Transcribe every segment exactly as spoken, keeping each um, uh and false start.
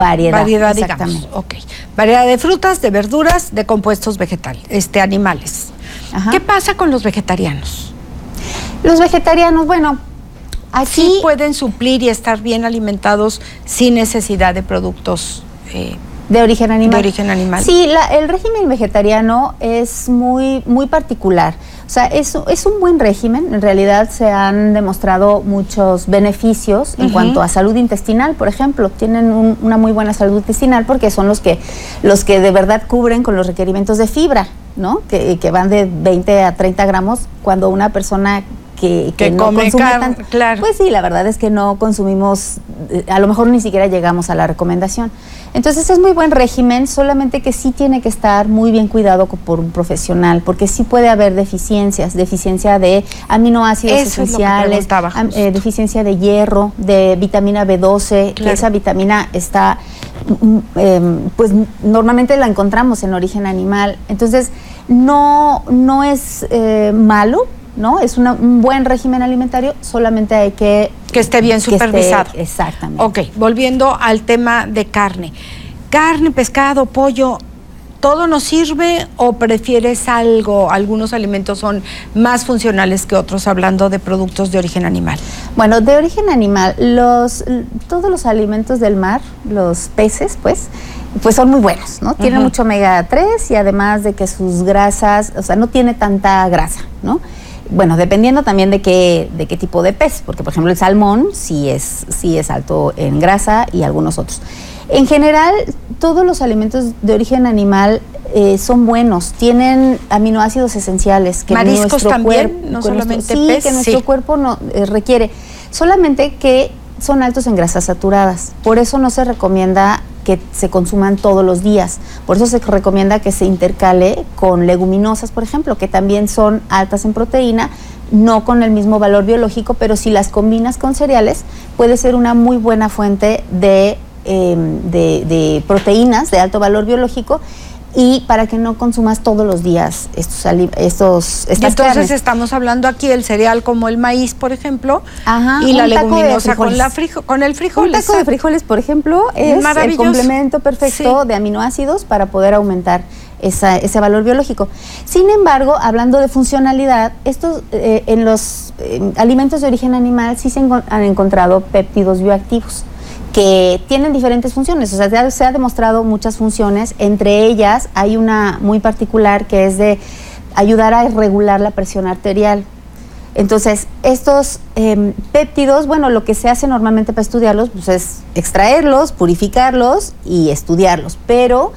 variedad. Variedad, digamos. Ok. Variedad de frutas, de verduras, de compuestos vegetales, este, animales. Ajá. ¿Qué pasa con los vegetarianos? Los vegetarianos, bueno, aquí... ¿Sí pueden suplir y estar bien alimentados sin necesidad de productos eh, de origen animal? De origen animal. Sí, la, el régimen vegetariano es muy, muy particular. O sea, es, es un buen régimen. En realidad se han demostrado muchos beneficios en uh-huh. cuanto a salud intestinal, por ejemplo. Tienen un, una muy buena salud intestinal porque son los que, los que de verdad cubren con los requerimientos de fibra, ¿no? Que, que van de veinte a treinta gramos cuando una persona que, que, que no consume tanto. Claro. Pues sí, la verdad es que no consumimos, a lo mejor ni siquiera llegamos a la recomendación. Entonces es muy buen régimen, solamente que sí tiene que estar muy bien cuidado por un profesional, porque sí puede haber deficiencias, deficiencia de aminoácidos Eso esenciales, es lo que am, eh, deficiencia de hierro, de vitamina B doce, claro. que esa vitamina está, eh, pues normalmente la encontramos en origen animal. Entonces no, no es eh, malo, ¿no? Es una, un buen régimen alimentario, solamente hay que... Que esté bien supervisado. Esté, exactamente. Ok, volviendo al tema de carne. Carne, pescado, pollo, ¿todo nos sirve o prefieres algo? Algunos alimentos son más funcionales que otros, hablando de productos de origen animal. Bueno, de origen animal, los, todos los alimentos del mar, los peces, pues, pues son muy buenos, ¿no? Tienen uh-huh. mucho omega tres y además de que sus grasas, o sea, no tiene tanta grasa, ¿no? Bueno, dependiendo también de qué, de qué tipo de pez, porque por ejemplo el salmón sí es, sí es alto en grasa y algunos otros. En general, todos los alimentos de origen animal eh, son buenos, tienen aminoácidos esenciales que mariscos nuestro también, cuerpo, no solamente nuestro, pez, sí, que nuestro sí. cuerpo no, eh, requiere, solamente que son altos en grasas saturadas, por eso no se recomienda que se consuman todos los días. Por eso se recomienda que se intercale con leguminosas, por ejemplo, que también son altas en proteína, no con el mismo valor biológico, pero si las combinas con cereales, puede ser una muy buena fuente de, eh, de, de proteínas de alto valor biológico, y para que no consumas todos los días estos, estos estas y entonces carnes. Estamos hablando aquí del cereal como el maíz, por ejemplo, Ajá, y la leguminosa con, la frijo, con el frijol. Un taco de frijoles, por ejemplo, es el complemento perfecto sí. de aminoácidos para poder aumentar esa, ese valor biológico. Sin embargo, hablando de funcionalidad, estos eh, en los eh, alimentos de origen animal sí se han encontrado péptidos bioactivos que tienen diferentes funciones, o sea, se ha demostrado muchas funciones, entre ellas hay una muy particular que es de ayudar a regular la presión arterial. Entonces, estos eh, péptidos, bueno, lo que se hace normalmente para estudiarlos pues es extraerlos, purificarlos y estudiarlos, pero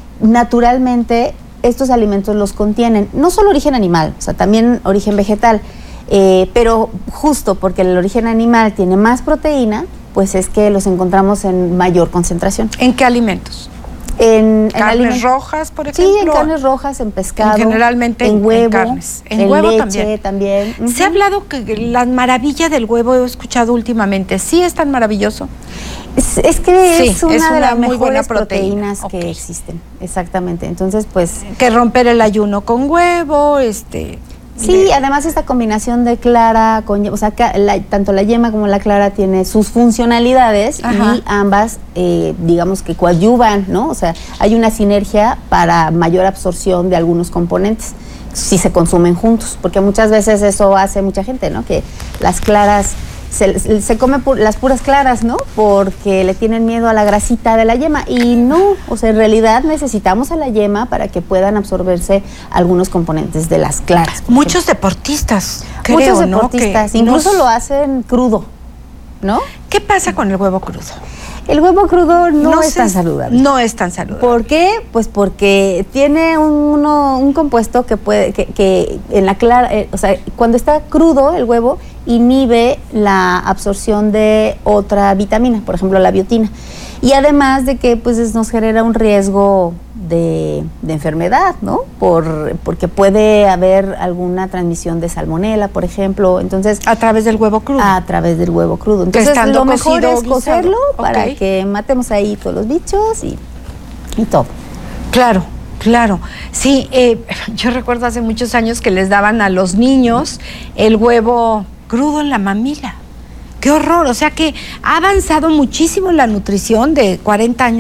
naturalmente estos alimentos los contienen, no solo origen animal, o sea, también origen vegetal, eh, pero justo porque el origen animal tiene más proteína, pues es que los encontramos en mayor concentración. ¿En qué alimentos? En, carnes en rojas, por ejemplo. Sí, en carnes rojas, en pescado. En generalmente en huevo, en carnes. En, en huevo leche también. también. Uh-huh. Se ha hablado que la maravilla del huevo, he escuchado últimamente, ¿sí es tan maravilloso? Es, es que sí, es una, es una de las muy mejores buena proteína. proteínas okay. que existen. Exactamente. Entonces, pues... Que romper el ayuno con huevo, este... Sí, de... además esta combinación de clara, con, o sea, la, tanto la yema como la clara tiene sus funcionalidades. Ajá. Y ambas, eh, digamos que coadyuvan, ¿no? O sea, hay una sinergia para mayor absorción de algunos componentes si se consumen juntos, porque muchas veces eso hace mucha gente, ¿no? Que las claras, se, se come pu las puras claras, ¿no? Porque le tienen miedo a la grasita de la yema, y no, o sea, en realidad necesitamos a la yema para que puedan absorberse algunos componentes de las claras. Muchos ejemplo. deportistas, creo, Muchos deportistas, ¿no? incluso nos... lo hacen crudo, ¿no? ¿Qué pasa con el huevo crudo? El huevo crudo no, no es tan saludable. No es tan saludable. ¿Por qué? Pues porque tiene un, uno, un compuesto que puede, que, que en la clara, eh, o sea, cuando está crudo el huevo, inhibe la absorción de otra vitamina, por ejemplo la biotina. Y además de que pues nos genera un riesgo de, de enfermedad, ¿no? Por, porque puede haber alguna transmisión de salmonela, por ejemplo. Entonces, a través del huevo crudo. A través del huevo crudo. Entonces, lo mejor es cocerlo para okay. que matemos ahí todos los bichos y, y todo. Claro. Claro, sí, eh, yo recuerdo hace muchos años que les daban a los niños el huevo crudo en la mamila Qué horror, o sea que ha avanzado muchísimo en la nutrición de cuarenta años